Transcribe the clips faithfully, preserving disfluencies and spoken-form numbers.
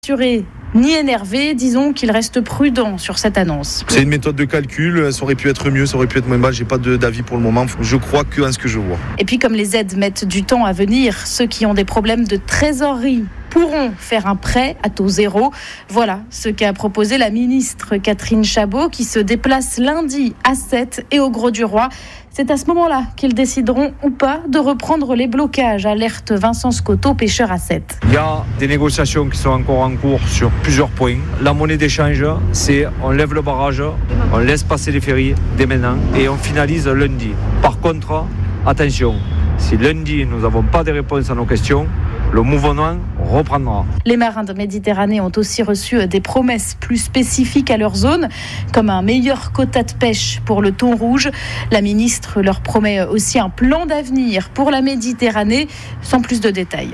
Rassuré ni énervé, disons qu'il reste prudent sur cette annonce. C'est une méthode de calcul, ça aurait pu être mieux, ça aurait pu être moins mal, j'ai pas de, d'avis pour le moment, je crois que à ce que je vois. Et puis comme les aides mettent du temps à venir, ceux qui ont des problèmes de trésorerie pourront faire un prêt à taux zéro. Voilà ce qu'a proposé la ministre Catherine Chabot qui se déplace lundi à Sète et au Grau-du-Roi. C'est à ce moment-là qu'ils décideront ou pas de reprendre les blocages, alerte Vincent Scotto, pêcheur à Sète. Il y a des négociations qui sont encore en cours sur plusieurs points. La monnaie d'échange, c'est on lève le barrage, on laisse passer les ferries dès maintenant et on finalise lundi. Par contre, attention, si lundi nous n'avons pas de réponses à nos questions, le mouvement reprendra. Les marins de Méditerranée ont aussi reçu des promesses plus spécifiques à leur zone, comme un meilleur quota de pêche pour le thon rouge. La ministre leur promet aussi un plan d'avenir pour la Méditerranée, sans plus de détails.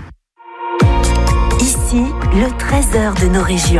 Ici, le trésor de nos régions.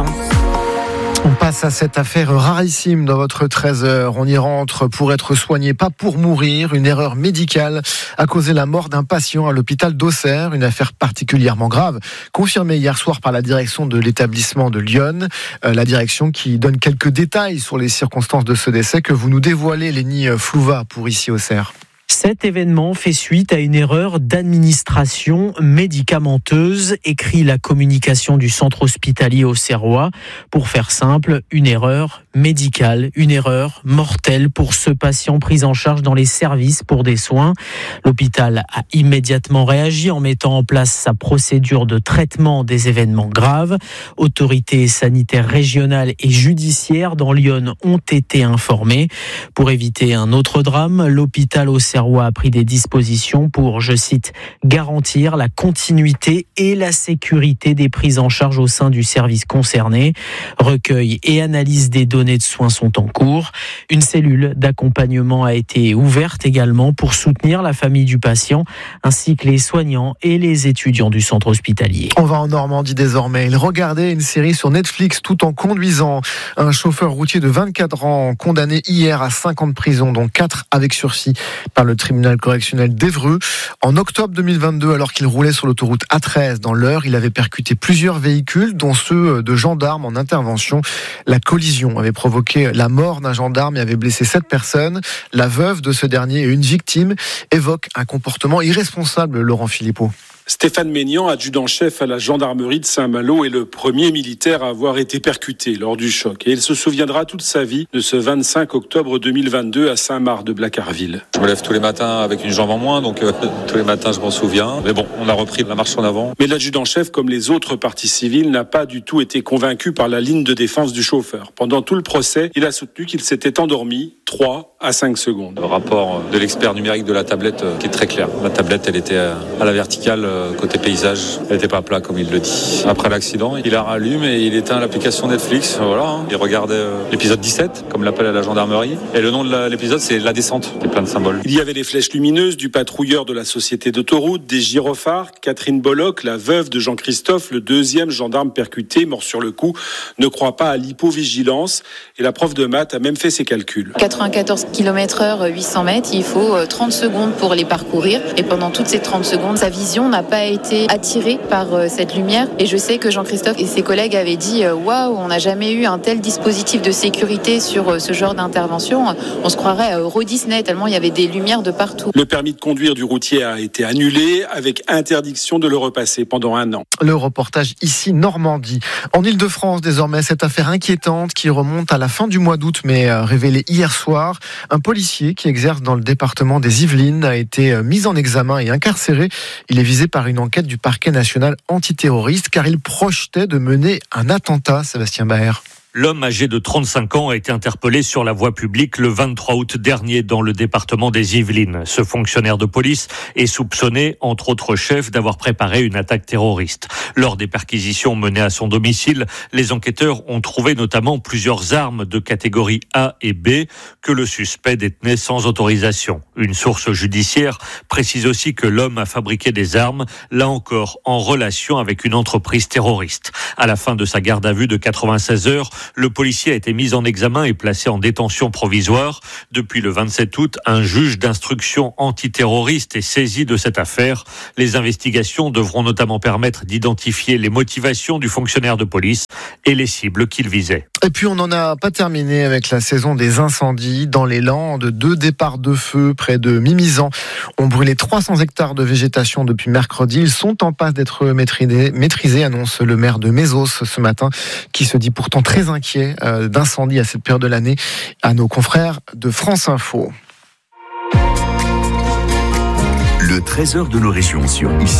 On passe à cette affaire rarissime dans votre treize heures. On y rentre pour être soigné, pas pour mourir. Une erreur médicale a causé la mort d'un patient à l'hôpital d'Auxerre. Une affaire particulièrement grave, confirmée hier soir par la direction de l'établissement de Lyon. Euh, la direction qui donne quelques détails sur les circonstances de ce décès que vous nous dévoilez, Lénie Flouva, pour ici Auxerre. Cet événement fait suite à une erreur d'administration médicamenteuse, écrit la communication du centre hospitalier auxerrois. Pour faire simple, une erreur médicale, une erreur mortelle pour ce patient pris en charge dans les services pour des soins. L'hôpital a immédiatement réagi en mettant en place sa procédure de traitement des événements graves. Autorités sanitaires régionales et judiciaires dans Lyon ont été informées. Pour éviter un autre drame, l'hôpital auxerrois a pris des dispositions pour, je cite, garantir la continuité et la sécurité des prises en charge au sein du service concerné. Recueil et analyse des données de soins sont en cours. Une cellule d'accompagnement a été ouverte également pour soutenir la famille du patient ainsi que les soignants et les étudiants du centre hospitalier. On va en Normandie désormais. Il regardait une série sur Netflix tout en conduisant. Un chauffeur routier de vingt-quatre ans condamné hier à cinq ans de prison, dont quatre avec sursis par le tribunal correctionnel d'Évreux. En octobre deux mille vingt-deux, alors qu'il roulait sur l'autoroute A treize dans l'Eure, il avait percuté plusieurs véhicules, dont ceux de gendarmes en intervention. La collision avait provoqué la mort d'un gendarme et avait blessé sept personnes. La veuve de ce dernier et une victime évoquent un comportement irresponsable, Laurent Philippot. Stéphane Maignan, adjudant-chef à la gendarmerie de Saint-Malo, est le premier militaire à avoir été percuté lors du choc. Et il se souviendra toute sa vie de ce vingt-cinq octobre deux mille vingt-deux à Saint-Marc de Blacarville. Je me lève tous les matins avec une jambe en moins, donc euh, tous les matins je m'en souviens. Mais bon, on a repris la marche en avant. Mais l'adjudant-chef, comme les autres parties civiles, n'a pas du tout été convaincu par la ligne de défense du chauffeur. Pendant tout le procès, il a soutenu qu'il s'était endormi trois à cinq secondes. Le rapport de l'expert numérique de la tablette euh, qui est très clair. La tablette, elle était à la verticale. Euh, Côté paysage, elle n'était pas plat comme il le dit. Après l'accident, il a rallumé et il éteint l'application Netflix. Voilà, il regardait euh, l'épisode dix-sept, comme l'appelle à la gendarmerie. Et le nom de la, l'épisode, c'est La Descente. C'est plein de symboles. Il y avait les flèches lumineuses du patrouilleur de la société d'autoroute, des gyrophares. Catherine Bollock, la veuve de Jean-Christophe, le deuxième gendarme percuté, mort sur le coup, ne croit pas à l'hypovigilance. Et la prof de maths a même fait ses calculs. quatre-vingt-quatorze kilomètres heure, huit cents mètres, il faut trente secondes pour les parcourir. Et pendant toutes ces trente secondes, sa vision n'a pas été attiré par euh, cette lumière et je sais que Jean-Christophe et ses collègues avaient dit euh, waouh, on n'a jamais eu un tel dispositif de sécurité sur euh, ce genre d'intervention, on se croirait à Euro Disney tellement il y avait des lumières de partout. Le permis de conduire du routier a été annulé avec interdiction de le repasser pendant un an. Le reportage ici Normandie. En Ile-de-France désormais, cette affaire inquiétante qui remonte à la fin du mois d'août mais euh, révélée hier soir. Un policier qui exerce dans le département des Yvelines a été euh, mis en examen et incarcéré. Il est visé par une enquête du parquet national antiterroriste car il projetait de mener un attentat, Sébastien Baer. L'homme âgé de trente-cinq ans a été interpellé sur la voie publique le vingt-trois août dernier dans le département des Yvelines. Ce fonctionnaire de police est soupçonné, entre autres chefs, d'avoir préparé une attaque terroriste. Lors des perquisitions menées à son domicile, les enquêteurs ont trouvé notamment plusieurs armes de catégorie A et B que le suspect détenait sans autorisation. Une source judiciaire précise aussi que l'homme a fabriqué des armes, là encore en relation avec une entreprise terroriste. À la fin de sa garde à vue de quatre-vingt-seize heures, Le policier a été mis en examen et placé en détention provisoire. Depuis le vingt-sept août, un juge d'instruction antiterroriste est saisi de cette affaire. Les investigations devront notamment permettre d'identifier les motivations du fonctionnaire de police et les cibles qu'il visait. Et puis on n'en a pas terminé avec la saison des incendies dans les Landes. Deux départs de feu près de Mimizan ont brûlé trois cents hectares de végétation depuis mercredi. Ils sont en passe d'être maîtrisés, maîtrisés, annonce le maire de Mézos ce matin, qui se dit pourtant très inquiet d'incendies à cette période de l'année, à nos confrères de France Info. Le trésor de nos régions sur Ici.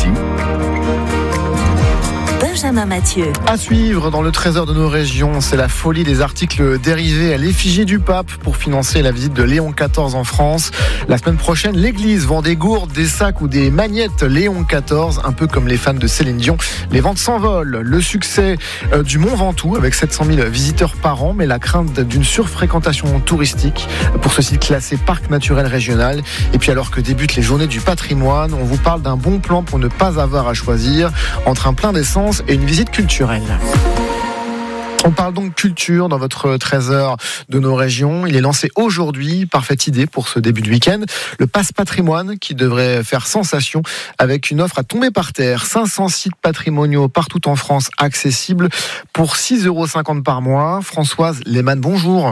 Benjamin Mathieu. À suivre dans le trésor de nos régions, c'est la folie des articles dérivés à l'effigie du pape pour financer la visite de Léon quatorze en France. La semaine prochaine, l'église vend des gourdes, des sacs ou des magnettes Léon quatorze, un peu comme les fans de Céline Dion. Les ventes s'envolent. Le succès du Mont Ventoux avec sept cent mille visiteurs par an, mais la crainte d'une surfréquentation touristique pour ce site classé parc naturel régional. Et puis alors que débutent les journées du patrimoine, on vous parle d'un bon plan pour ne pas avoir à choisir entre un plein d'essence et une visite culturelle. On parle donc culture dans votre trésor de nos régions. Il est lancé aujourd'hui, parfaite idée pour ce début de week-end, le Pass Patrimoine qui devrait faire sensation avec une offre à tomber par terre. cinq cents sites patrimoniaux partout en France accessibles pour six euros cinquante par mois. Françoise Lehmann, bonjour.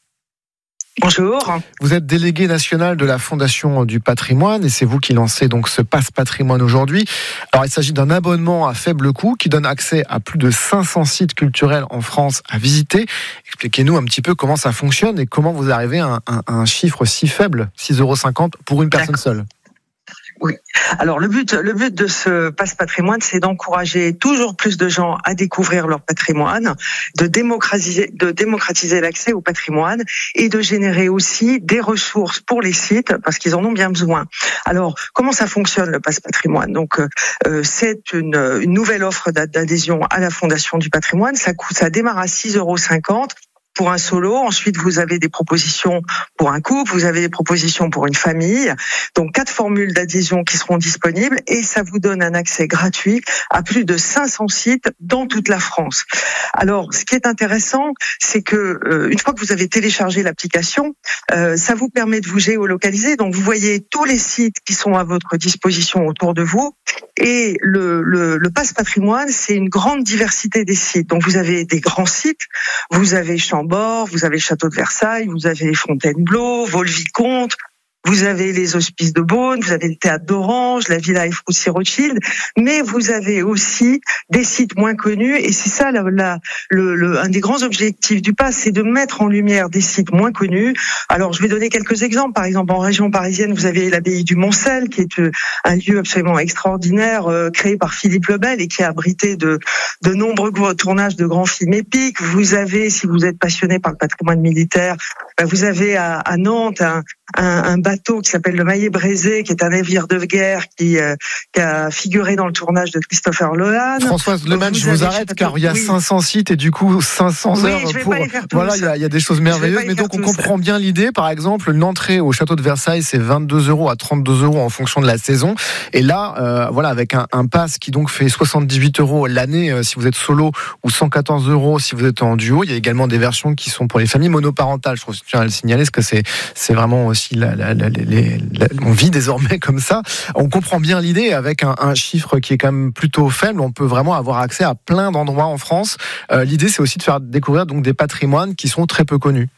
Bonjour. Vous êtes déléguée nationale de la Fondation du patrimoine et c'est vous qui lancez donc ce Pass Patrimoine aujourd'hui. Alors il s'agit d'un abonnement à faible coût qui donne accès à plus de cinq cents sites culturels en France à visiter. Expliquez-nous un petit peu comment ça fonctionne et comment vous arrivez à un, un, un chiffre si faible, six euros cinquante pour une personne seule. Oui. Alors le but, le but de ce Pass Patrimoine, c'est d'encourager toujours plus de gens à découvrir leur patrimoine, de démocratiser, de démocratiser l'accès au patrimoine et de générer aussi des ressources pour les sites parce qu'ils en ont bien besoin. Alors comment ça fonctionne le Pass Patrimoine ? Donc euh, c'est une, une nouvelle offre d'adhésion à la Fondation du patrimoine. Ça coûte, ça démarre à six euros cinquante. Pour un solo, ensuite vous avez des propositions pour un couple, vous avez des propositions pour une famille, donc quatre formules d'adhésion qui seront disponibles et ça vous donne un accès gratuit à plus de cinq cents sites dans toute la France. Alors, ce qui est intéressant, c'est que euh, une fois que vous avez téléchargé l'application, euh, ça vous permet de vous géolocaliser, donc vous voyez tous les sites qui sont à votre disposition autour de vous et le, le, le Pass Patrimoine, c'est une grande diversité des sites. Donc vous avez des grands sites, vous avez Chambord, vous avez le château de Versailles, vous avez Fontainebleau, Vaux-le-Vicomte, vous avez les hospices de Beaune, vous avez le théâtre d'Orange, la Villa Efroussi-Rothschild, mais vous avez aussi des sites moins connus et c'est ça la, la, le, le, un des grands objectifs du Pass, c'est de mettre en lumière des sites moins connus. Alors je vais donner quelques exemples. Par exemple, en région parisienne, vous avez l'abbaye du Montcel, qui est un lieu absolument extraordinaire, euh, créé par Philippe le Bel et qui a abrité de, de nombreux tournages de grands films épiques. Vous avez, si vous êtes passionné par le patrimoine militaire, ben vous avez à, à Nantes un, un, un bateau qui s'appelle le Maillet-Brézé, qui est un navire de guerre qui, euh, qui a figuré dans le tournage de Christopher Lohan. Françoise Lehmann, je vous arrête car il y a oui. cinq cents sites et du coup cinq cents oui, heures je vais pour. Pas les faire tous. Voilà, il y, a, il y a des choses merveilleuses, mais donc on comprend bien l'idée. Par exemple, une entrée au château de Versailles, c'est vingt-deux euros à trente-deux euros en fonction de la saison. Et là, euh, voilà, avec un, un pass qui donc fait soixante-dix-huit euros l'année euh, si vous êtes solo ou cent quatorze euros si vous êtes en duo. Il y a également des versions qui sont pour les familles monoparentales. Je trouve que je tiens à le signaler parce que c'est c'est vraiment aussi la, la, la, les, la, on vit désormais comme ça. On comprend bien l'idée avec un, un chiffre qui est quand même plutôt faible. On peut vraiment avoir accès à plein d'endroits en France. Euh, l'idée, c'est aussi de faire découvrir donc des patrimoines qui sont très peu connus.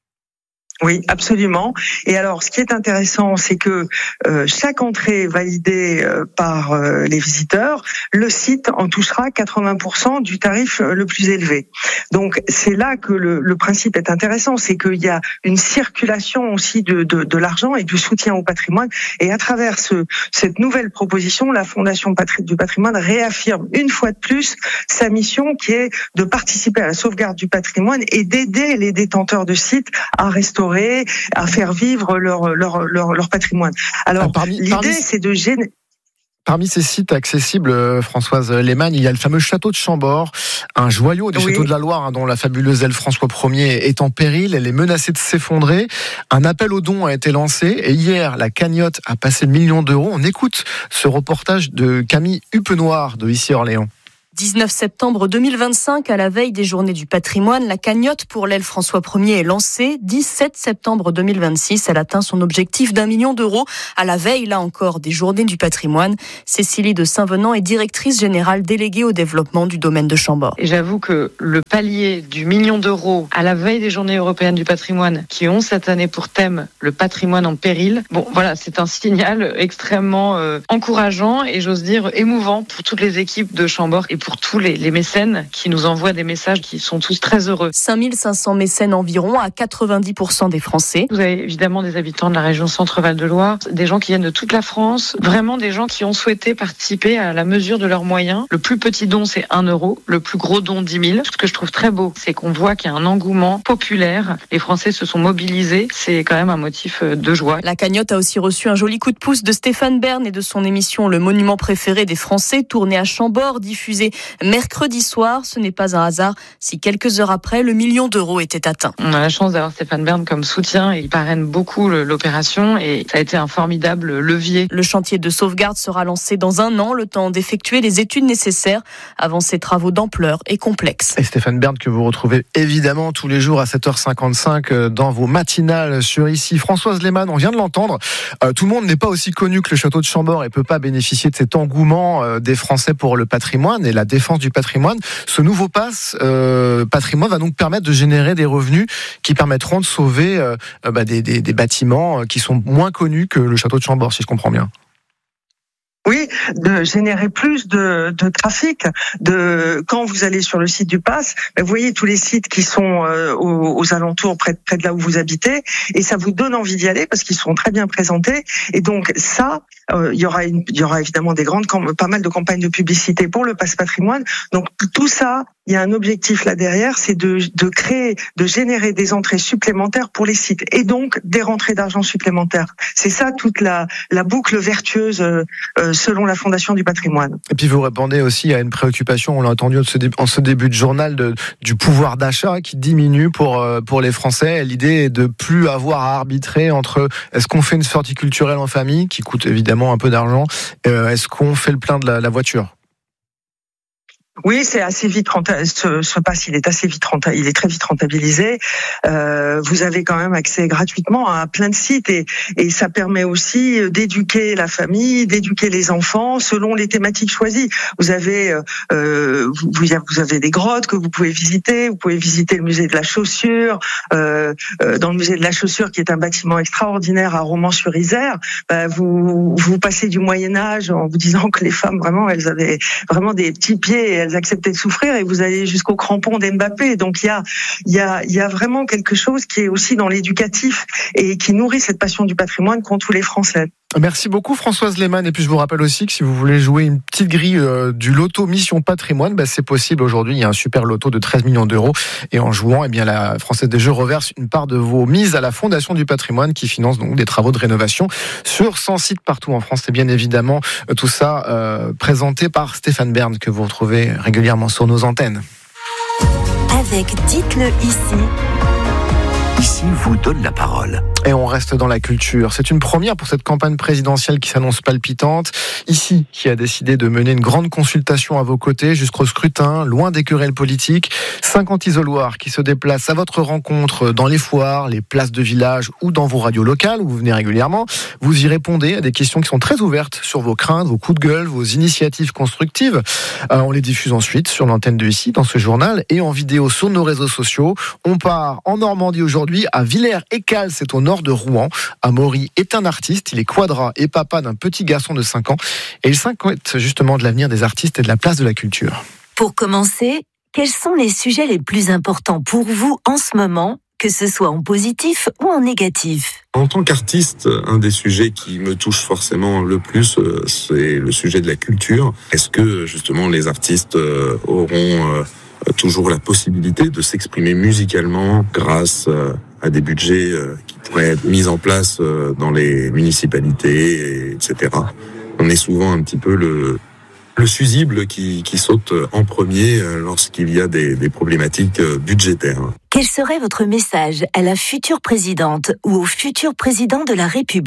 Oui, absolument. Et alors, ce qui est intéressant, c'est que euh, chaque entrée est validée euh, par euh, les visiteurs. Le site en touchera quatre-vingts pour cent du tarif euh, le plus élevé. Donc, c'est là que le, le principe est intéressant, c'est qu'il y a une circulation aussi de, de, de l'argent et du soutien au patrimoine. Et à travers ce, cette nouvelle proposition, la Fondation du patrimoine réaffirme une fois de plus sa mission qui est de participer à la sauvegarde du patrimoine et d'aider les détenteurs de sites à restaurer, à faire vivre leur, leur, leur, leur patrimoine. Alors, ah, parmi, l'idée, parmi... c'est de générer... Parmi ces sites accessibles, Françoise Lehmann, il y a le fameux château de Chambord, un joyau des oui. châteaux de la Loire, hein, dont la fabuleuse aile François Ier est en péril. Elle est menacée de s'effondrer. Un appel aux dons a été lancé et hier, la cagnotte a passé le million d'euros. On écoute ce reportage de Camille Huppenoir de Ici Orléans. dix-neuf septembre deux mille vingt-cinq, à la veille des Journées du patrimoine, la cagnotte pour l'aile François Ier est lancée. dix-sept septembre deux mille vingt-six, elle atteint son objectif d'un million d'euros. À la veille, là encore, des Journées du patrimoine. Cécilie de Saint-Venant est directrice générale déléguée au développement du domaine de Chambord. Et j'avoue que le palier du million d'euros à la veille des Journées européennes du patrimoine, qui ont cette année pour thème le patrimoine en péril, bon voilà, c'est un signal extrêmement euh, encourageant et j'ose dire émouvant pour toutes les équipes de Chambord et pour tous les, les mécènes qui nous envoient des messages qui sont tous très heureux. cinq mille cinq cents mécènes environ à quatre-vingt-dix pour cent des Français. Vous avez évidemment des habitants de la région Centre-Val de Loire, des gens qui viennent de toute la France, vraiment des gens qui ont souhaité participer à la mesure de leurs moyens. Le plus petit don, c'est un euro, le plus gros don, dix mille. Ce que je trouve très beau, c'est qu'on voit qu'il y a un engouement populaire. Les Français se sont mobilisés, c'est quand même un motif de joie. La cagnotte a aussi reçu un joli coup de pouce de Stéphane Bern et de son émission Le Monument préféré des Français, tournée à Chambord, diffusée mercredi soir. Ce n'est pas un hasard si quelques heures après, le million d'euros était atteint. On a la chance d'avoir Stéphane Bern comme soutien. Il parraine beaucoup l'opération et ça a été un formidable levier. Le chantier de sauvegarde sera lancé dans un an, le temps d'effectuer les études nécessaires avant ces travaux d'ampleur et complexes. Et Stéphane Bern que vous retrouvez évidemment tous les jours à sept heures cinquante-cinq dans vos matinales sur Ici. Françoise Lehmann, on vient de l'entendre, euh, tout le monde n'est pas aussi connu que le château de Chambord et peut pas bénéficier de cet engouement euh, des Français pour le patrimoine et la défense du patrimoine. Ce nouveau pass euh, patrimoine va donc permettre de générer des revenus qui permettront de sauver euh, bah, des, des, des bâtiments qui sont moins connus que le château de Chambord, si je comprends bien. Oui, de générer plus de, de trafic. De quand vous allez sur le site du Pass, vous voyez tous les sites qui sont euh, aux, aux alentours, près, près de là où vous habitez, et ça vous donne envie d'y aller parce qu'ils sont très bien présentés. Et donc ça, euh, il y aura une, il y aura évidemment des grandes, pas mal de campagnes de publicité pour le Pass Patrimoine. Donc tout ça, il y a un objectif là derrière, c'est de, de créer, de générer des entrées supplémentaires pour les sites et donc des rentrées d'argent supplémentaires. C'est ça toute la, la boucle vertueuse euh, selon la Fondation du patrimoine. Et puis vous répondez aussi à une préoccupation, on l'a entendu en ce début de journal, de, du pouvoir d'achat qui diminue pour, pour les Français. L'idée est de plus avoir à arbitrer entre est-ce qu'on fait une sortie culturelle en famille, qui coûte évidemment un peu d'argent, euh, est-ce qu'on fait le plein de la, la voiture ? Oui, c'est assez vite rentable. Ce, ce pass, il est assez vite rentable. Il est très vite rentabilisé. Euh, vous avez quand même accès gratuitement à plein de sites et, et ça permet aussi d'éduquer la famille, d'éduquer les enfants selon les thématiques choisies. Vous avez, euh, vous, vous avez des grottes que vous pouvez visiter. Vous pouvez visiter le musée de la chaussure. Euh, dans le musée de la chaussure, qui est un bâtiment extraordinaire à Romans-sur-Isère, bah, vous vous passez du Moyen Âge en vous disant que les femmes vraiment, elles avaient vraiment des petits pieds. Et elles acceptaient de souffrir et vous allez jusqu'au crampon d'Mbappé. Donc il y a, il y a, il y a vraiment quelque chose qui est aussi dans l'éducatif et qui nourrit cette passion du patrimoine qu'ont tous les Français. Merci beaucoup Françoise Lehmann. Et puis je vous rappelle aussi que si vous voulez jouer une petite grille euh, du loto Mission Patrimoine, bah, c'est possible aujourd'hui. Il y a un super loto de treize millions d'euros et en jouant, eh bien la Française des Jeux reverse une part de vos mises à la Fondation du patrimoine qui finance donc des travaux de rénovation sur cent sites partout en France. Et bien évidemment tout ça euh, présenté par Stéphane Bern que vous retrouvez régulièrement sur nos antennes. Avec Dites-le ici. Ici vous donne la parole. Et on reste dans la culture. C'est une première pour cette campagne présidentielle qui s'annonce palpitante. Ici, qui a décidé de mener une grande consultation à vos côtés jusqu'au scrutin, loin des querelles politiques. cinquante isoloirs qui se déplacent à votre rencontre dans les foires, les places de village ou dans vos radios locales où vous venez régulièrement. Vous y répondez à des questions qui sont très ouvertes sur vos craintes, vos coups de gueule, vos initiatives constructives. Euh, on les diffuse ensuite sur l'antenne de Ici, dans ce journal, et en vidéo sur nos réseaux sociaux. On part en Normandie aujourd'hui, à Villers-Écalles, c'est au nord de Rouen. Amaury est un artiste, il est quadra et papa d'un petit garçon de cinq ans et il s'inquiète justement de l'avenir des artistes et de la place de la culture. Pour commencer, quels sont les sujets les plus importants pour vous en ce moment, que ce soit en positif ou en négatif ? En tant qu'artiste, un des sujets qui me touche forcément le plus, c'est le sujet de la culture. Est-ce que justement les artistes auront toujours la possibilité de s'exprimer musicalement grâce à des budgets qui pourraient être mis en place dans les municipalités, et cetera. On est souvent un petit peu le, le fusible qui, qui saute en premier lorsqu'il y a des, des problématiques budgétaires. Quel serait votre message à la future présidente ou au futur président de la République ?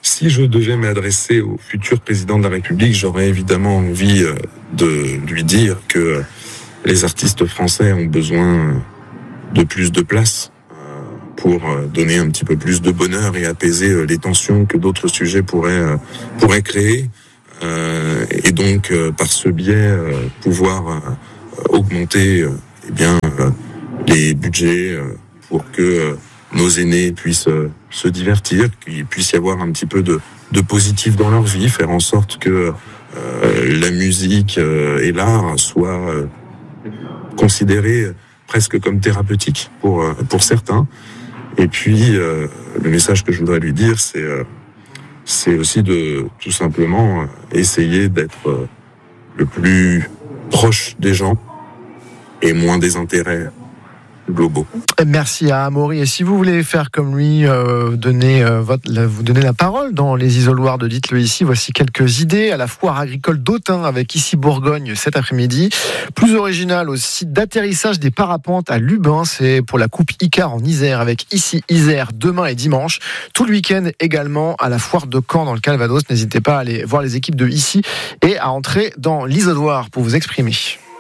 Si je devais m'adresser au futur président de la République, j'aurais évidemment envie de lui dire que les artistes français ont besoin de plus de place pour donner un petit peu plus de bonheur et apaiser les tensions que d'autres sujets pourraient, pourraient créer. Et donc, par ce biais, pouvoir augmenter eh bien, les budgets pour que nos aînés puissent se divertir, qu'il puisse y avoir un petit peu de, de positif dans leur vie, faire en sorte que euh, la musique euh, et l'art soient euh, considérés presque comme thérapeutiques pour, pour certains. Et puis, euh, le message que je voudrais lui dire, c'est, euh, c'est aussi de tout simplement essayer d'être euh, le plus proche des gens et moins des intérêts globaux. Merci à Amaury. Et si vous voulez faire comme lui, euh, donner, euh, votre, la, vous donner la parole dans les isoloirs de Dites-le ici, voici quelques idées à la foire agricole d'Autun avec Ici Bourgogne cet après-midi. Plus original aussi, d'atterrissage des parapentes à Lubin, c'est pour la coupe Icar en Isère avec Ici Isère demain et dimanche. Tout le week-end également à la foire de Caen dans le Calvados. N'hésitez pas à aller voir les équipes de Ici et à entrer dans l'isoloir pour vous exprimer.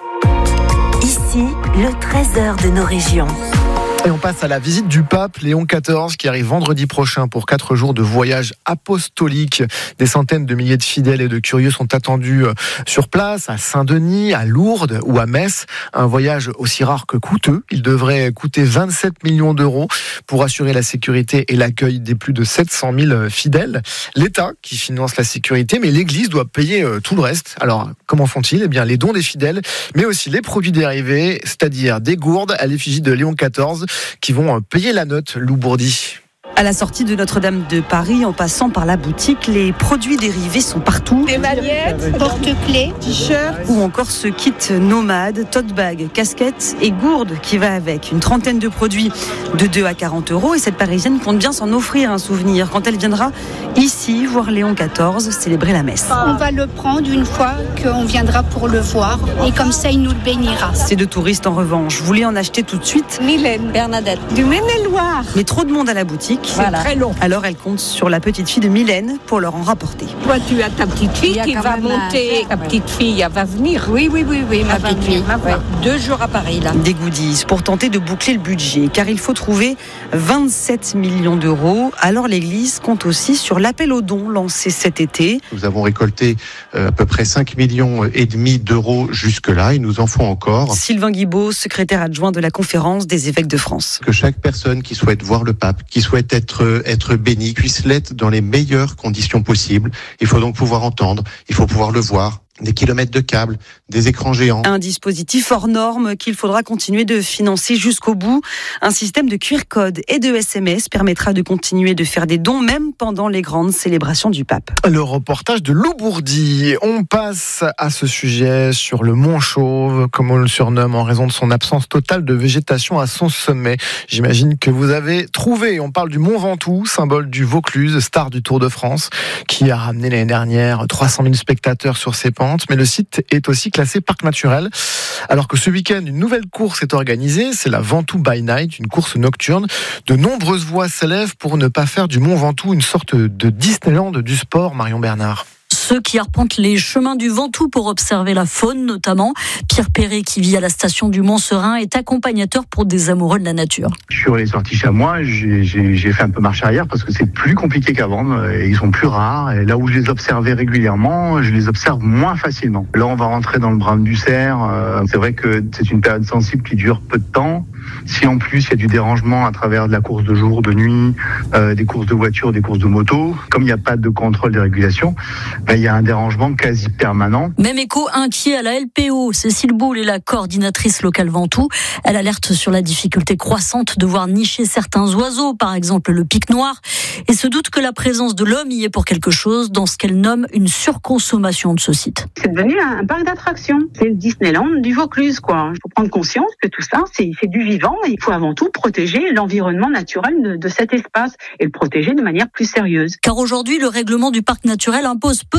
Ici, le trésor de nos régions. Et on passe à la visite du pape Léon quatorze qui arrive vendredi prochain pour quatre jours de voyage apostolique. Des centaines de milliers de fidèles et de curieux sont attendus sur place, à Saint-Denis, à Lourdes ou à Metz. Un voyage aussi rare que coûteux. Il devrait coûter vingt-sept millions d'euros pour assurer la sécurité et l'accueil des plus de sept cent mille fidèles. L'État qui finance la sécurité, mais l'Église doit payer tout le reste. Alors, comment font-ils ? Eh bien, les dons des fidèles, mais aussi les produits dérivés, c'est-à-dire des gourdes à l'effigie de Léon quatorze, qui vont payer la note, Lou Bourdi. À la sortie de Notre-Dame de Paris, en passant par la boutique, les produits dérivés sont partout. Des mallettes, porte-clés, t-shirts. Ou encore ce kit nomade, tote bag, casquette et gourde qui va avec. Une trentaine de produits de deux à quarante euros. Et cette Parisienne compte bien s'en offrir un souvenir quand elle viendra ici voir Léon quatorze célébrer la messe. On va le prendre une fois qu'on viendra pour le voir. Et comme ça, il nous le bénira. Ces deux touristes, en revanche, voulaient en acheter tout de suite. Mylène, Bernadette, du Maine-et-Loire. Mais trop de monde à la boutique. Voilà. C'est très long. Alors elle compte sur la petite fille de Mylène pour leur en rapporter. Toi, tu as ta petite fille qui va monter. Ta petite fille, elle va venir. Oui, oui, oui, oui, ma petite fille. Ouais. Deux jours à Paris, là. Des goodies pour tenter de boucler le budget, car il faut trouver vingt-sept millions d'euros. Alors l'Église compte aussi sur l'appel aux dons lancé cet été. Nous avons récolté à peu près cinq millions et demi d'euros jusque-là. Il nous en faut encore. Sylvain Guibaud, secrétaire adjoint de la conférence des évêques de France. Que chaque personne qui souhaite voir le pape, qui souhaite être, être béni, puisse l'être dans les meilleures conditions possibles. Il faut donc pouvoir entendre, il faut pouvoir le voir. Des kilomètres de câbles, des écrans géants. Un dispositif hors norme qu'il faudra continuer de financer jusqu'au bout. Un système de Q R code et de S M S permettra de continuer de faire des dons même pendant les grandes célébrations du pape. Le reportage de Lou Bourdi. On passe à ce sujet sur le Mont Chauve, comme on le surnomme, en raison de son absence totale de végétation à son sommet. J'imagine que vous avez trouvé. On parle du Mont Ventoux, symbole du Vaucluse, star du Tour de France, qui a ramené l'année dernière trois cent mille spectateurs sur ses pentes. Mais le site est aussi classé parc naturel. Alors que ce week-end, une nouvelle course est organisée, c'est la Ventoux by Night, une course nocturne. De nombreuses voix s'élèvent pour ne pas faire du Mont Ventoux une sorte de Disneyland du sport, Marion Bernard. Ceux qui arpentent les chemins du Ventoux pour observer la faune notamment. Pierre Perret, qui vit à la station du Mont-Serein, est accompagnateur pour des amoureux de la nature. Sur les sorties chamois, j'ai, j'ai, j'ai fait un peu marche arrière parce que c'est plus compliqué qu'avant. Et ils sont plus rares. Et là où je les observais régulièrement, je les observe moins facilement. Là, on va rentrer dans le brame du cerf. C'est vrai que c'est une période sensible qui dure peu de temps. Si en plus il y a du dérangement à travers de la course de jour, de nuit, euh, des courses de voitures, des courses de moto, comme il n'y a pas de contrôle des régulations, ben, il y a un dérangement quasi permanent. Même écho inquiet à la L P O. Cécile Boulle est la coordinatrice locale Ventoux. Elle alerte sur la difficulté croissante de voir nicher certains oiseaux, par exemple le pic noir, et se doute que la présence de l'homme y est pour quelque chose dans ce qu'elle nomme une surconsommation de ce site. C'est devenu un parc d'attractions. C'est le Disneyland du Vaucluse, quoi. Il faut prendre conscience que tout ça, c'est, c'est du vivant. Il faut avant tout protéger l'environnement naturel de, de cet espace et le protéger de manière plus sérieuse. Car aujourd'hui, le règlement du parc naturel impose peu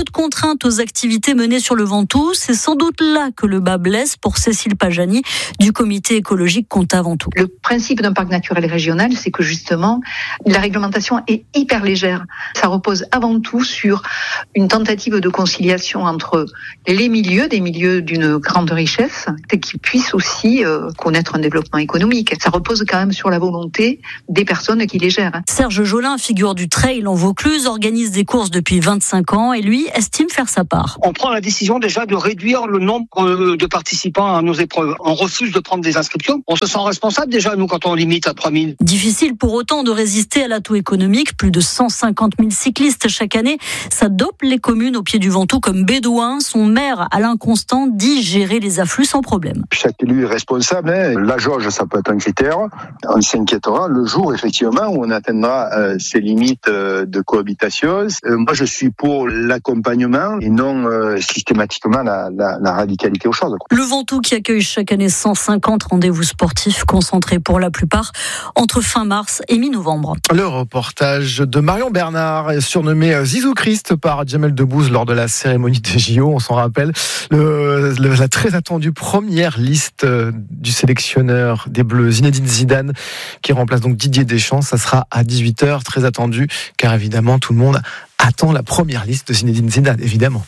de contraintes aux activités menées sur le Ventoux. C'est sans doute là que le bas blesse pour Cécile Pajani du comité écologique Compta Ventoux. Le principe d'un parc naturel régional, c'est que justement, la réglementation est hyper légère. Ça repose avant tout sur une tentative de conciliation entre les milieux, des milieux d'une grande richesse, et qui puissent aussi euh, connaître un développement économique. Ça repose quand même sur la volonté des personnes qui les gèrent. Serge Jolin, figure du trail en Vaucluse, organise des courses depuis vingt-cinq ans et lui estime faire sa part. On prend la décision déjà de réduire le nombre de participants à nos épreuves. On refuse de prendre des inscriptions. On se sent responsable déjà, nous, quand on limite à trois mille. Difficile pour autant de résister à l'atout économique. Plus de cent cinquante mille cyclistes chaque année. Ça dope les communes au pied du Ventoux comme Bédouin. Son maire, Alain Constant, dit gérer les afflux sans problème. Chaque élu est responsable. Hein. La jauge, ça peut être un critère. On s'inquiétera le jour, effectivement, où on atteindra euh, ces limites euh, de cohabitation. Euh, moi, je suis pour l'accompagnement et non euh, systématiquement la, la, la radicalité aux choses. Le Ventoux qui accueille chaque année cent cinquante rendez-vous sportifs concentrés pour la plupart entre fin mars et mi-novembre. Le reportage de Marion Bernard, surnommé Zizou Christ par Jamel Debbouze lors de la cérémonie des J O, on s'en rappelle. Le, le, la très attendue première liste du sélectionneur des Bleus, Zinedine Zidane, qui remplace donc Didier Deschamps. Ça sera à dix-huit heures, très attendu, car évidemment tout le monde attend la première liste de Zinedine Zidane, évidemment.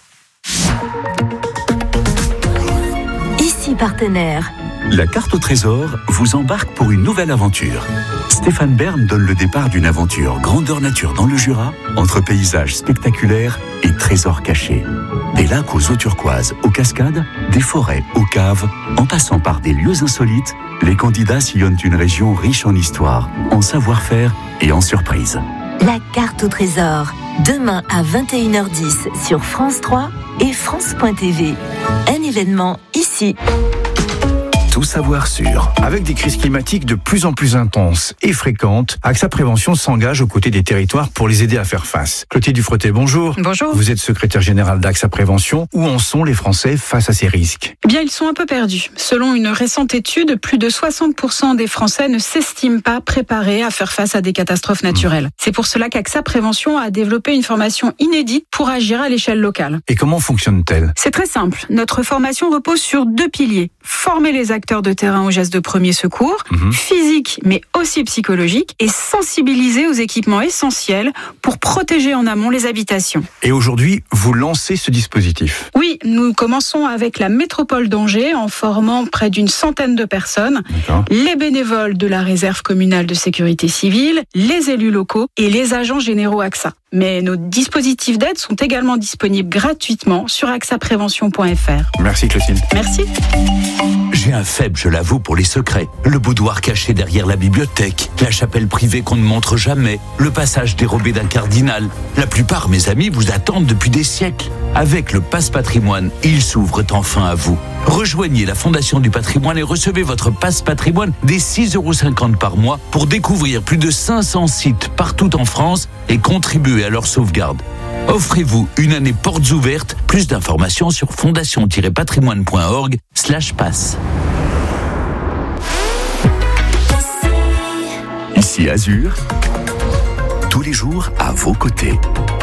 Ici partenaire. La carte au trésor vous embarque pour une nouvelle aventure. Stéphane Bern donne le départ d'une aventure grandeur nature dans le Jura, entre paysages spectaculaires et trésors cachés. Des lacs aux eaux turquoises, aux cascades, des forêts aux caves, en passant par des lieux insolites, les candidats sillonnent une région riche en histoire, en savoir-faire et en surprises. La carte au trésor, demain à vingt et une heures dix sur France trois et France point T V. Un événement ici. Tout savoir sûr. Avec des crises climatiques de plus en plus intenses et fréquentes, AXA Prévention s'engage aux côtés des territoires pour les aider à faire face. Clotilde Dufretet, bonjour. Bonjour. Vous êtes secrétaire générale d'AXA Prévention. Où en sont les Français face à ces risques ? Eh bien, ils sont un peu perdus. Selon une récente étude, plus de soixante pour cent des Français ne s'estiment pas préparés à faire face à des catastrophes naturelles. Mmh. C'est pour cela qu'AXA Prévention a développé une formation inédite pour agir à l'échelle locale. Et comment fonctionne-t-elle ? C'est très simple. Notre formation repose sur deux piliers. Former les acteurs de terrain aux gestes de premier secours, mmh. physique mais aussi psychologique, et sensibiliser aux équipements essentiels pour protéger en amont les habitations. Et aujourd'hui, vous lancez ce dispositif ? Oui, nous commençons avec la métropole d'Angers en formant près d'une centaine de personnes, D'accord. les bénévoles de la réserve communale de sécurité civile, les élus locaux et les agents généraux AXA. Mais nos dispositifs d'aide sont également disponibles gratuitement sur axa prévention point f r. Merci Clotilde. Merci. J'ai un faible, je l'avoue, pour les secrets. Le boudoir caché derrière la bibliothèque, la chapelle privée qu'on ne montre jamais, le passage dérobé d'un cardinal. La plupart, mes amis, vous attendent depuis des siècles. Avec le Passe Patrimoine, ils s'ouvrent enfin à vous. Rejoignez la Fondation du Patrimoine et recevez votre Passe Patrimoine dès six euros cinquante par mois pour découvrir plus de cinq cents sites partout en France et contribuer à leur sauvegarde. Offrez-vous une année portes ouvertes. Plus d'informations sur fondation tiret patrimoine point org slash passe. Ici Azur, tous les jours à vos côtés.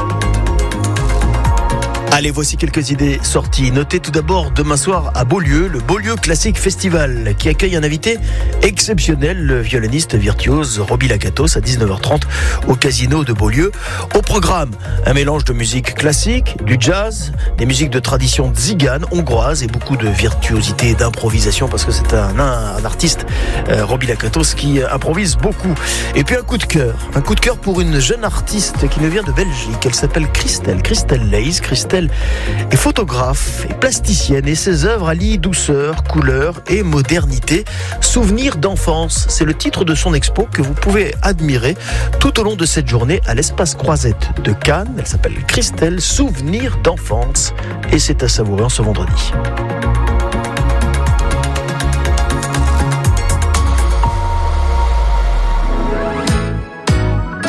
Allez, voici quelques idées sorties. Notez tout d'abord demain soir à Beaulieu, le Beaulieu Classic Festival, qui accueille un invité exceptionnel, le violoniste virtuose Roby Lakatos à dix-neuf heures trente au Casino de Beaulieu. Au programme, un mélange de musique classique, du jazz, des musiques de tradition tzigane, hongroise et beaucoup de virtuosité et d'improvisation parce que c'est un, un, un artiste, euh, Roby Lakatos, qui improvise beaucoup. Et puis un coup de cœur, un coup de cœur pour une jeune artiste qui nous vient de Belgique. Elle s'appelle Christelle, Christelle Leys. Christelle est photographe et plasticienne et ses œuvres allient douceur, couleur et modernité. Souvenirs d'enfance, c'est le titre de son expo que vous pouvez admirer tout au long de cette journée à l'espace Croisette de Cannes. Elle s'appelle Christelle, Souvenirs d'enfance et c'est à savourer en ce vendredi.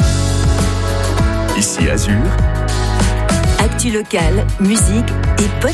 Ici Azur. Actu locale, musique et podcast.